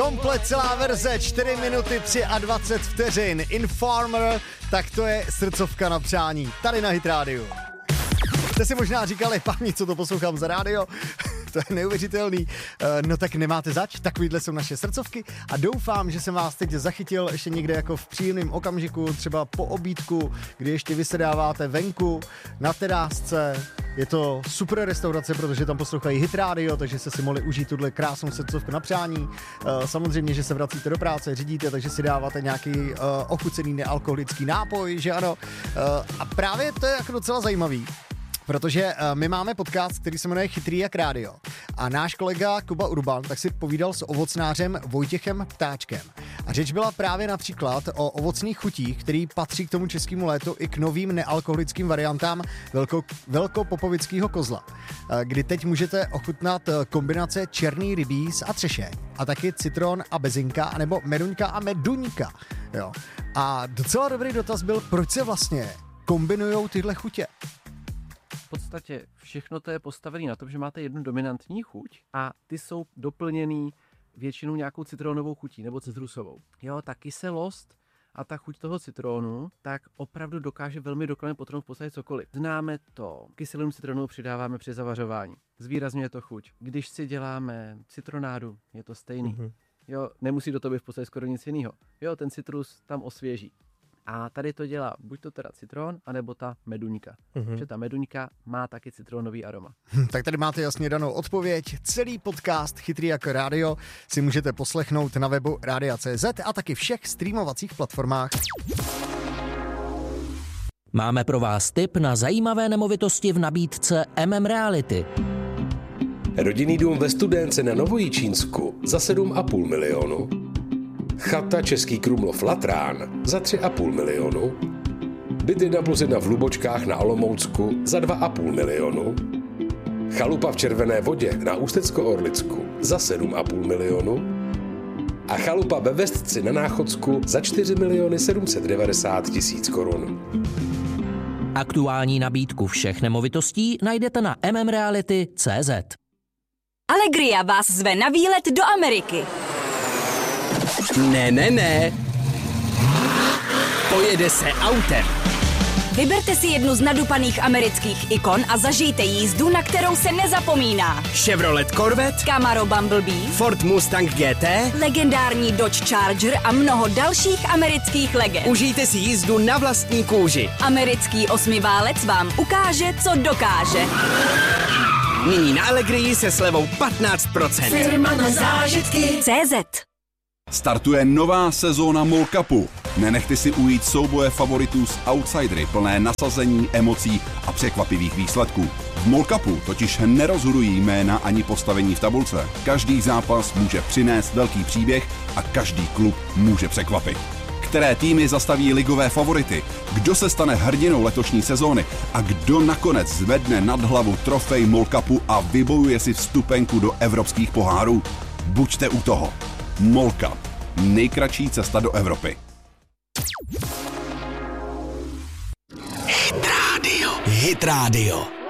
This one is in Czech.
komplet celá verze, 4 minuty 23 vteřin. Informer, tak to je srdcovka na přání, tady na Hit Radio. Jste si možná říkali, páni, co to poslouchám za rádio? To je neuvěřitelný. No tak nemáte zač, takovýhle jsou naše srdcovky a doufám, že jsem vás teď zachytil ještě někde jako v příjemném okamžiku, třeba po obídku, kdy ještě vysedáváte venku, na terásce. Je to super restaurace, protože tam poslouchají Hit Radio, takže jste si mohli užít tuhle krásnou srdcovku na přání. Samozřejmě, že se vracíte do práce, řídíte, takže si dáváte nějaký ochucený nealkoholický nápoj, že ano. A právě to je jako docela zajímavý. Protože my máme podcast, který se jmenuje Chytrý jak rádio. A náš kolega Kuba Urban tak si povídal s ovocnářem Vojtěchem Ptáčkem. A řeč byla právě například o ovocných chutích, který patří k tomu českému létu i k novým nealkoholickým variantám velkopopovického kozla. Kdy teď můžete ochutnat kombinace černý rybíz a třešek. A taky citron a bezinka, anebo meduňka a meduňka. Jo. A docela dobrý dotaz byl, proč se vlastně kombinujou tyhle chutě. V podstatě všechno to je postavené na tom, že máte jednu dominantní chuť a ty jsou doplněný většinou nějakou citronovou chutí nebo citrusovou. Jo, ta kyselost a ta chuť toho citronu tak opravdu dokáže velmi dokladně potrhnout v podstatě cokoliv. Známe to. Kyselinu citronu přidáváme při zavařování. Zvýrazňuje to chuť. Když si děláme citronádu, je to stejný. Jo, nemusí do toho být v podstatě skoro nic jiného. Jo, ten citrus tam osvěží. A tady to dělá buď to teda citron, anebo ta meduňka. Protože ta meduňka má taky citronový aroma. Tak tady máte jasně danou odpověď. Celý podcast Chytrý jako rádio si můžete poslechnout na webu radia.cz a taky všech streamovacích platformách. Máme pro vás tip na zajímavé nemovitosti v nabídce Reality. Rodinný dům ve Studénce na Novojičínsku za 7,5 milionu. Chata Český Krumlov Latrán za 3,5 milionu. Byt 1+1 v Lubočkách na Olomoucku za 2,5 milionu. Chalupa v Červené Vodě na Ústecko-Orlicku za 7,5 milionu. A chalupa ve Vestci na Náchodsku za 4 790 000 korun. Aktuální nabídku všech nemovitostí najdete na mmreality.cz. Allegria vás zve na výlet do Ameriky. Ne. Pojede se autem. Vyberte si jednu z nadupaných amerických ikon a zažijte jízdu, na kterou se nezapomíná. Chevrolet Corvette, Camaro Bumblebee, Ford Mustang GT, legendární Dodge Charger a mnoho dalších amerických legend. Užijte si jízdu na vlastní kůži. Americký osmiválec vám ukáže, co dokáže. Nyní na Allegrii se slevou 15%. Firma na zážitky. CZ. Startuje nová sezóna MOL Cupu. Nenechte si ujít souboje favoritů s outsidery plné nasazení, emocí a překvapivých výsledků. V MOL Cupu totiž nerozhodují jména ani postavení v tabulce. Každý zápas může přinést velký příběh a každý klub může překvapit. Které týmy zastaví ligové favority, kdo se stane hrdinou letošní sezóny a kdo nakonec zvedne nad hlavu trofej MOL Cupu a vybojuje si vstupenku do evropských pohárů. Buďte u toho. MOL Cup. Nejkratší cesta do Evropy. Hit Radio.